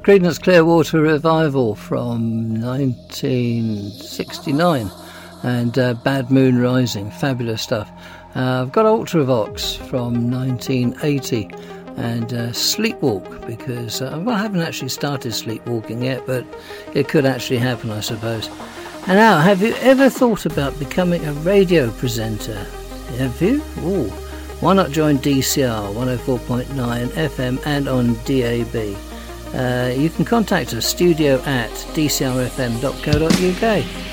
Creedence Clearwater Revival from 1969 and Bad Moon Rising, fabulous stuff. I've got Ultravox from 1980 and Sleepwalk, because I haven't actually started sleepwalking yet, but it could actually happen, I suppose. And now, have you ever thought about becoming a radio presenter? Have you? Ooh. Why not join DCR 104.9 FM and on DAB? You can contact us, studio@dcrfm.co.uk.